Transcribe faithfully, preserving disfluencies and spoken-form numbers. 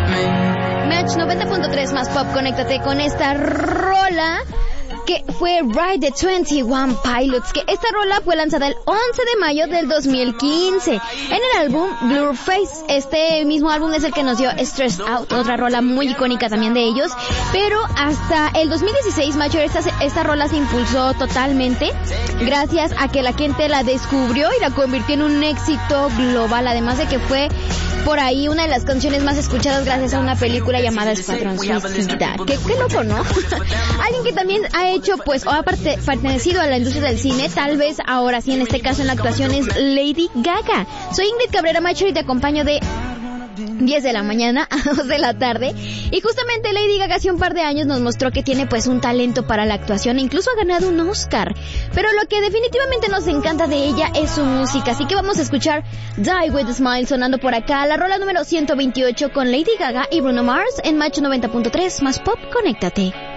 Match noventa punto tres más pop, conéctate con esta rola que fue Ride the veintiuno Pilots, que esta rola fue lanzada el once de mayo del dos mil quince en el álbum Blur Face. Este mismo álbum es el que nos dio Stressed Out, otra rola muy icónica también de ellos, pero hasta el dos mil dieciséis, macho, esta, esta rola se impulsó totalmente gracias a que la gente la descubrió y la convirtió en un éxito global, además de que fue por ahí una de las canciones más escuchadas gracias a una película llamada Escuadrón Suicida. ¿Qué, qué loco, ¿no? Alguien que también ha hecho, pues, o ha parte, pertenecido a la industria del cine, tal vez ahora sí, en este caso en la actuación, es Lady Gaga. Soy Ingrid Cabrera, macho, y te acompaño de diez de la mañana a dos de la tarde. Y justamente Lady Gaga hace un par de años nos mostró que tiene pues un talento para la actuación e incluso ha ganado un Oscar. Pero lo que definitivamente nos encanta de ella es su música, así que vamos a escuchar Die With a Smile sonando por acá, la rola número ciento veintiocho con Lady Gaga y Bruno Mars en Match noventa punto tres más pop, conéctate.